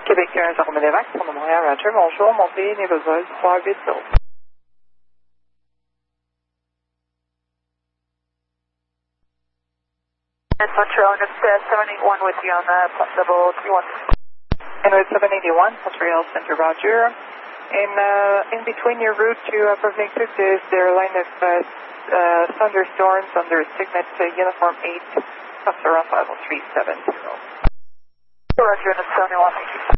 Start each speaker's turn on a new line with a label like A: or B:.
A: Québec 1, Médevac, pour Montréal, Roger, bonjour, montée, Névozol 380.
B: And Montreal, it's 781 with you on level 31.
A: And with 781, Montreal Center, Roger. In between your route to Provenix, is there a line of thunderstorms under Signet Uniform 8, Foxtrot 50370.
B: Roger, and it's 781, thank you.